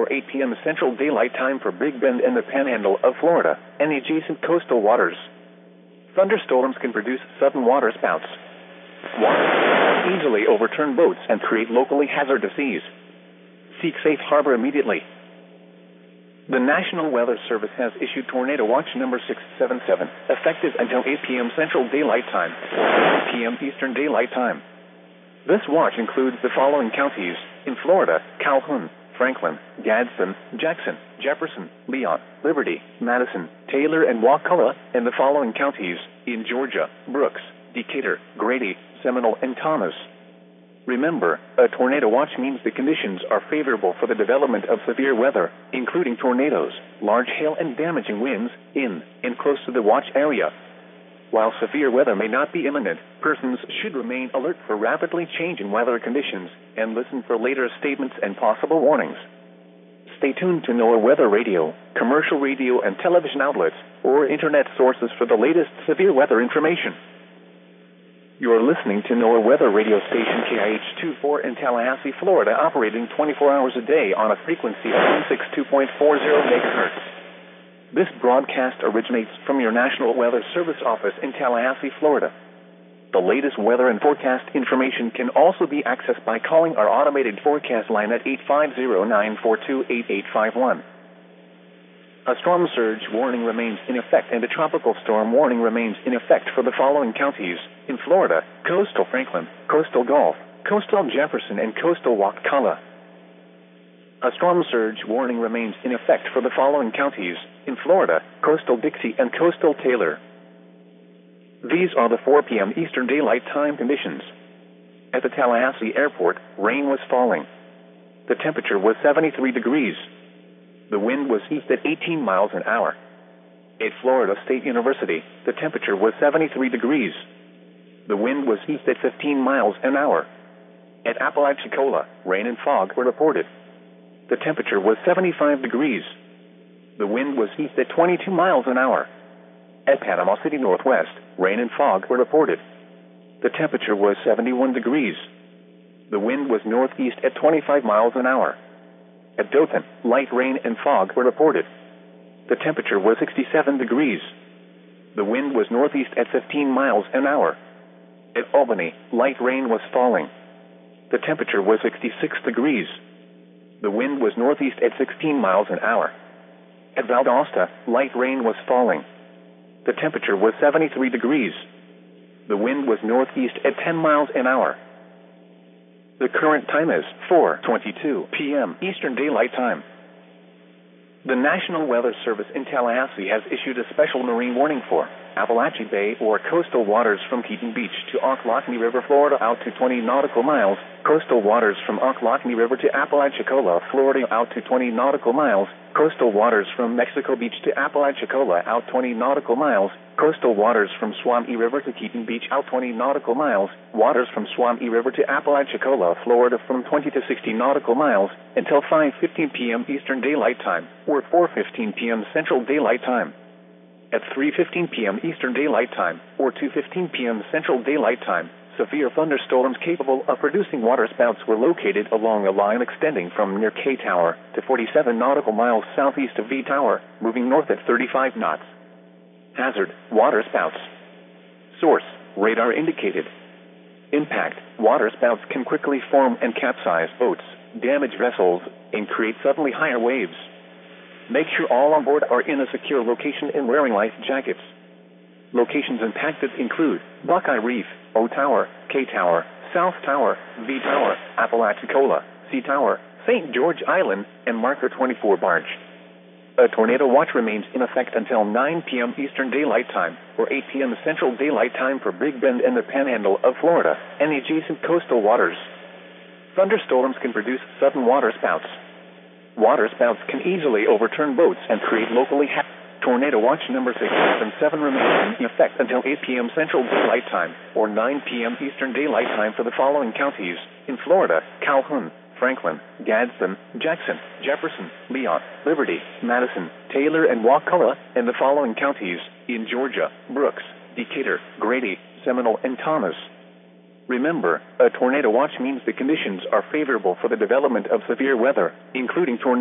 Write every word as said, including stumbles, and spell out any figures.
or eight p m Central Daylight Time for Big Bend and the Panhandle of Florida and the adjacent coastal waters. Thunderstorms can produce sudden waterspouts. Water can easily overturn boats and create locally hazardous seas. Seek safe harbor immediately. The National Weather Service has issued Tornado Watch number six seven seven, effective until eight p m Central Daylight Time, or eight p m Eastern Daylight Time. This watch includes the following counties in Florida: Calhoun, Franklin, Gadsden, Jackson, Jefferson, Leon, Liberty, Madison, Taylor, and Wakulla, and the following counties in Georgia: Brooks, Decatur, Grady, Seminole, and Thomas. Remember, a tornado watch means the conditions are favorable for the development of severe weather, including tornadoes, large hail, and damaging winds in and close to the watch area. While severe weather may not be imminent, persons should remain alert for rapidly changing weather conditions and listen for later statements and possible warnings. Stay tuned to NOAA Weather Radio, commercial radio and television outlets, or internet sources for the latest severe weather information. You are listening to NOAA Weather Radio Station K I H twenty-four in Tallahassee, Florida, operating twenty-four hours a day on a frequency of one sixty-two point four zero megahertz. This broadcast originates from your National Weather Service office in Tallahassee, Florida. The latest weather and forecast information can also be accessed by calling our automated forecast line at eight five zero, nine four two, eight eight five one. A storm surge warning remains in effect, and a tropical storm warning remains in effect for the following counties in Florida: coastal Franklin, coastal Gulf, coastal Jefferson, and coastal Wakulla. A storm surge warning remains in effect for the following counties in Florida: coastal Dixie and coastal Taylor. These are the four p m Eastern Daylight Time conditions. At the Tallahassee Airport, rain was falling. The temperature was seventy-three degrees. The wind was east at eighteen miles an hour. At Florida State University, the temperature was seventy-three degrees. The wind was east at fifteen miles an hour. At Apalachicola, rain and fog were reported. The temperature was seventy-five degrees. The wind was east at twenty-two miles an hour. At Panama City Northwest, rain and fog were reported. The temperature was seventy-one degrees. The wind was northeast at twenty-five miles an hour. At Dothan, light rain and fog were reported. The temperature was sixty-seven degrees. The wind was northeast at fifteen miles an hour. At Albany, light rain was falling. The temperature was sixty-six degrees. The wind was northeast at sixteen miles an hour. At Valdosta, light rain was falling. The temperature was seventy-three degrees. The wind was northeast at ten miles an hour. The current time is four twenty-two p m Eastern Daylight Time. The National Weather Service in Tallahassee has issued a special marine warning for Appalachia Bay or coastal waters from Keaton Beach to Ocklawaha River, Florida, out to twenty nautical miles, coastal waters from Ocklawaha River to Apalachicola, Florida, out to twenty nautical miles, coastal waters from Mexico Beach to Apalachicola, out twenty nautical miles, coastal waters from Swamee River to Keaton Beach, out twenty nautical miles, waters from Swamee River to Apalachicola, Florida, from twenty to sixty nautical miles, until five fifteen p m Eastern Daylight Time, or four fifteen p m Central Daylight Time. At three fifteen p m Eastern Daylight Time, or two fifteen p m Central Daylight Time, severe thunderstorms capable of producing waterspouts were located along a line extending from near K Tower to forty-seven nautical miles southeast of V Tower, moving north at thirty-five knots. Hazard: waterspouts. Source: radar indicated. Impact: waterspouts can quickly form and capsize boats, damage vessels, and create suddenly higher waves. Make sure all on board are in a secure location and wearing life jackets. Locations impacted include Buckeye Reef, O Tower, K Tower, South Tower, V Tower, Apalachicola, C Tower, Saint George Island, and Marker twenty-four Barge. A tornado watch remains in effect until nine p m Eastern Daylight Time, or eight p m Central Daylight Time for Big Bend and the Panhandle of Florida and the adjacent coastal waters. Thunderstorms can produce sudden waterspouts. Waterspouts can easily overturn boats and create locally ha- Tornado Watch number six seven seven remains in effect until eight p m Central Daylight Time, or nine p m Eastern Daylight Time for the following counties in Florida: Calhoun, Franklin, Gadsden, Jackson, Jefferson, Leon, Liberty, Madison, Taylor, and Wakulla, and the following counties in Georgia: Brooks, Decatur, Grady, Seminole, and Thomas. Remember, a tornado watch means the conditions are favorable for the development of severe weather, including tornadoes.